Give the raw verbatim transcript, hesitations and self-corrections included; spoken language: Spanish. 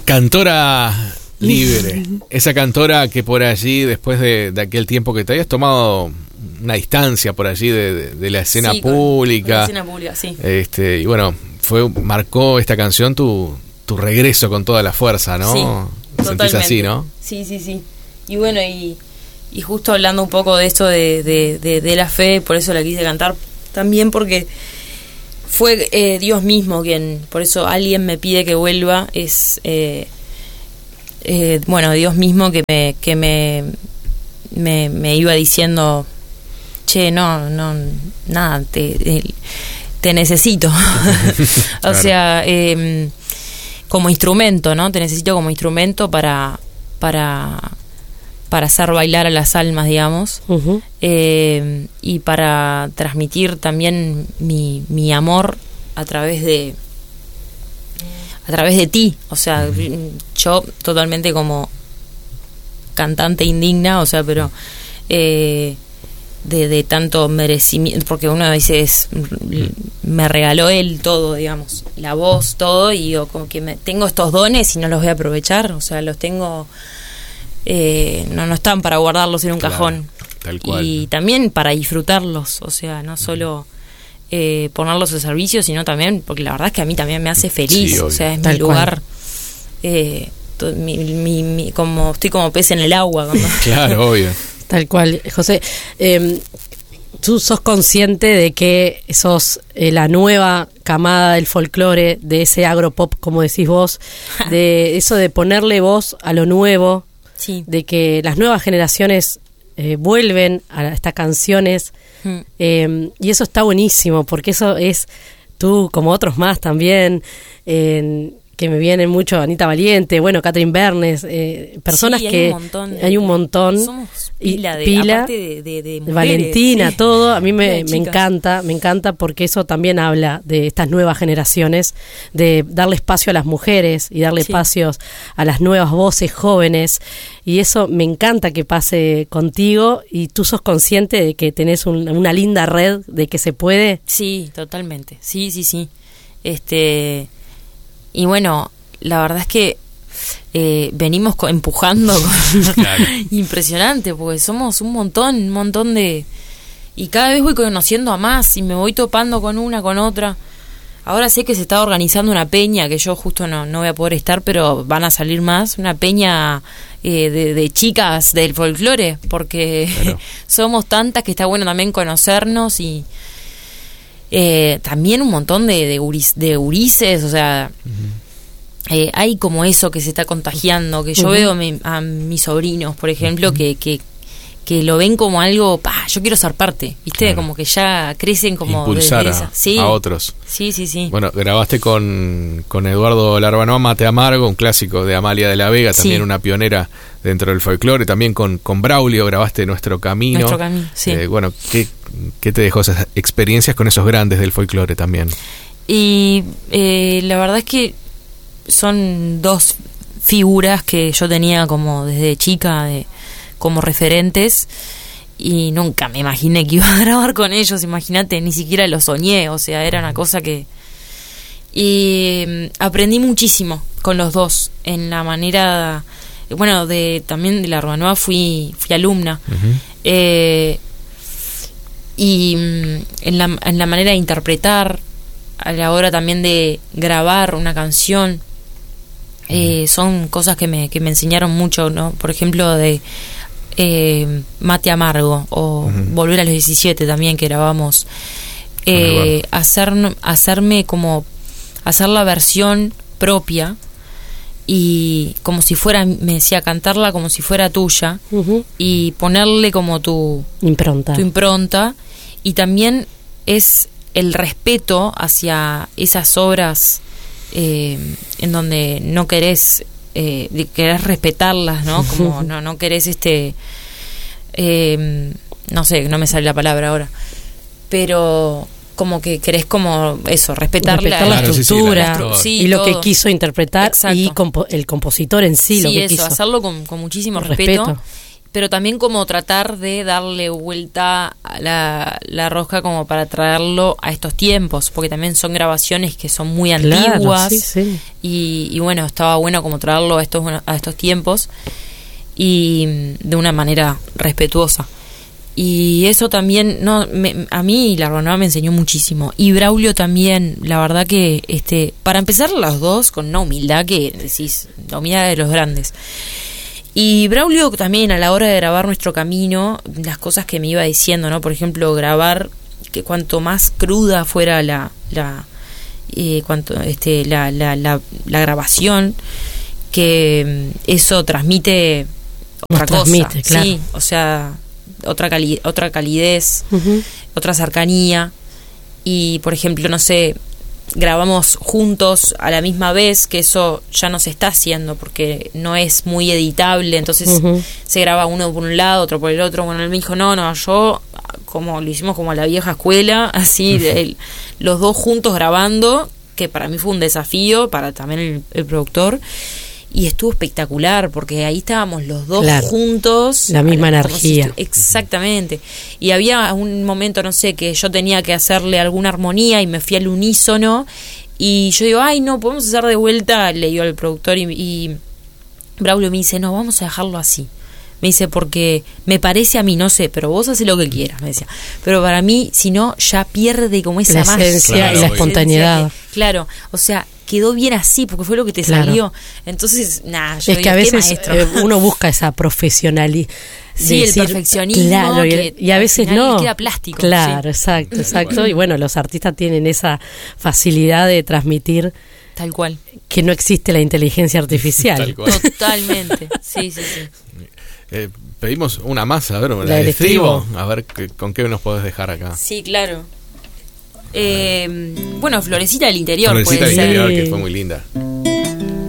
Cantora libre, esa cantora que por allí, después de, de aquel tiempo que te habías tomado una distancia por allí de, de, de la escena sí, pública, con la escena pública, sí. Este, y bueno, fue marcó esta canción tu, tu regreso con toda la fuerza, ¿no? Sí, Sentís totalmente. así, ¿no? Sí, sí, sí. Y bueno, y, y justo hablando un poco de esto de, de, de, de la fe, por eso la quise cantar también, porque fue eh, Dios mismo quien, por eso alguien me pide que vuelva, es eh, eh, bueno, Dios mismo que me que me, me me iba diciendo, che, no, no, nada, te, te necesito. O Claro. sea, eh, como instrumento, ¿no? Te necesito como instrumento para para para hacer bailar a las almas, digamos, Uh-huh. eh, y para transmitir también mi, mi amor a través de a través de ti. O sea, yo totalmente como cantante indigna, o sea, pero eh, de, de tanto merecimiento, porque uno dice, es, me regaló él todo, digamos, la voz, todo, y yo como que me, tengo estos dones y no los voy a aprovechar, o sea, los tengo... Eh, no no están para guardarlos en un Claro, cajón, tal cual. y también para disfrutarlos, o sea, no solo eh, ponerlos al servicio, sino también porque la verdad es que a mí también me hace feliz. Sí, o sea, es Tal mi lugar, eh, to- mi, mi, mi- como estoy como pez en el agua cuando- Claro, obvio. Tal cual, José. Eh, tú sos consciente de que sos eh, la nueva camada del folclore, de ese agropop, como decís vos, de eso de ponerle voz a lo nuevo, sí. de que las nuevas generaciones eh, vuelven a estas canciones, Mm. eh, y eso está buenísimo, porque eso es tú, como otros más también, eh, que me vienen mucho, Anita Valiente, bueno, Catherine Bernes, eh, personas Sí, hay que un montón de- hay un montón, somos y pila de, pila, aparte de, de, de mujeres, Valentina, sí. todo, a mí Pila me, de me chicas. encanta, me encanta porque eso también habla de estas nuevas generaciones, de darle espacio a las mujeres y darle Sí. espacios a las nuevas voces jóvenes, y eso me encanta que pase contigo, y tú sos consciente de que tenés un- una linda red, de que se puede. Sí, totalmente. Sí, sí, sí. Este y bueno, la verdad es que eh, venimos co- empujando con- Claro. impresionante, porque somos un montón, un montón de, y cada vez voy conociendo a más y me voy topando con una, con otra. Ahora sé que se está organizando una peña, que yo justo no, no voy a poder estar, pero van a salir más, una peña eh, de, de chicas del folclore, porque Claro. somos tantas que está bueno también conocernos, y eh, también un montón de, de, guris- de gurises, o sea, eh, hay como eso que se está contagiando, que yo Ujú. veo a, mi- a mis sobrinos, por ejemplo, que, que que lo ven como algo, pa, yo quiero ser parte, ¿viste? Claro. Como que ya crecen como Impulsar desde a, esa. Sí, a otros. sí, sí, sí. Bueno, grabaste con, con Eduardo Larbanoa, Mate Amargo, un clásico de Amalia de la Vega, también Sí. una pionera dentro del folclore. También con, con Braulio grabaste Nuestro Camino. Nuestro Camino, sí. Eh, bueno, ¿qué, ¿qué te dejó esas experiencias con esos grandes del folclore también? Y eh, la verdad es que son dos figuras que yo tenía como desde chica, de, como referentes, y nunca me imaginé que iba a grabar con ellos, imagínate, ni siquiera lo soñé, o sea, era una cosa que... Y mm, aprendí muchísimo con los dos, en la manera, bueno, de también de la Larbanoa fui, fui alumna, eh, y mm, en la, en la manera de interpretar, a la hora también de grabar una canción, eh, son cosas que me, que me enseñaron mucho, ¿no? Por ejemplo, de eh, Mate Amargo, o Ujú. Volver a los diecisiete también, que grabamos, Con eh, Eduardo. hacer, hacerme como hacer la versión propia, y como si fuera, me decía, cantarla como si fuera tuya, Ujú. y ponerle como tu, Impronta. tu impronta, y también es el respeto hacia esas obras eh, en donde no querés eh, de- querés respetarlas, ¿no? Como no no querés este eh, no sé, no me sale la palabra ahora, pero como que querés como eso, respetar, Respetar la, la Claro, sí, sí, la estructura estructura. sí, y lo que todo. quiso interpretar, Exacto. y compo- el compositor en sí, Sí, lo que eso, quiso. hacerlo con, con muchísimo Respeto. respeto. pero también como tratar de darle vuelta a la, la rosca como para traerlo a estos tiempos, porque también son grabaciones que son muy antiguas. Claro, sí, sí. Y, y bueno, estaba bueno como traerlo a estos, a estos tiempos y de una manera respetuosa. Y eso también, no, me, a mí la Ronova me enseñó muchísimo. Y Braulio también, la verdad que, este, para empezar los dos con una humildad que decís, la humildad de los grandes. Y Braulio también a la hora de grabar Nuestro Camino, las cosas que me iba diciendo, ¿no? Por ejemplo, grabar que cuanto más cruda fuera la la eh, cuanto este la, la, la, la grabación, que eso transmite otra Nos cosa, transmite, claro. sí, o sea, otra cali- otra calidez, uh-huh. otra cercanía. Y por ejemplo, no sé, grabamos juntos a la misma vez, que eso ya no se está haciendo porque no es muy editable, entonces uh-huh. se graba uno por un lado, otro por el otro. Bueno, él me dijo, no, no, yo, como lo hicimos como a la vieja escuela, así, de él, los dos juntos grabando, que para mí fue un desafío, para también el, el productor, y estuvo espectacular, porque ahí estábamos los dos claro, juntos. La misma energía. Si exactamente. Y había un momento, no sé, que yo tenía que hacerle alguna armonía y me fui al unísono. Y yo digo, ay, no, podemos hacer de vuelta. Le digo al productor y, y Braulio me dice, no, vamos a dejarlo así. Me dice, porque me parece a mí, no sé, pero vos haces lo que quieras, me decía. Pero para mí, si no, ya pierde como esa la esencia claro, y la espontaneidad. Que, claro, o sea, quedó bien así porque fue lo que te claro. salió. Entonces, nada, yo es digo, que a veces eh, uno busca esa profesionalidad. Sí, decir, el perfeccionismo. Claro, que y, y a veces no. Queda plástico. Claro, sí. exacto, exacto. Y bueno, los artistas tienen esa facilidad de transmitir. Tal cual. Que no existe la inteligencia artificial. Tal cual. Totalmente. Sí, sí, sí. Eh, pedimos una más, a ver, la, la del estribo. estribo. A ver que, con qué nos podés dejar acá. Sí, claro. Eh, bueno, Florecita del Interior. Florecita puede del ser. Interior, que fue muy linda.